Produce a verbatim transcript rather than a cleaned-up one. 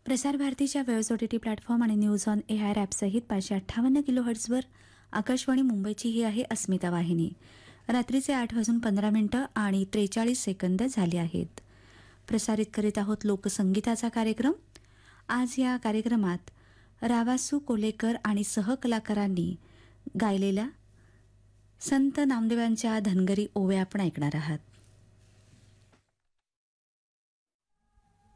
प्रसार भारतीच्या waves OTT platform आणि न्यूज ऑन ए आय ॲपसहित पाचशे अठ्ठावन्न किलो हर्ट्झवर आकाशवाणी मुंबईची ही आहे अस्मिता वाहिनी. रात्रीचे आठ वाजून पंधरा मिनिटं आणि त्रेचाळीस सेकंद झाले आहेत. प्रसारित करीत आहोत लोकसंगीताचा कार्यक्रम. आज या कार्यक्रमात रावासू कोलेकर आणि सहकलाकारांनी गायलेल्या संत नामदेवांच्या धनगरी ओव्या आपण ऐकणार आहात.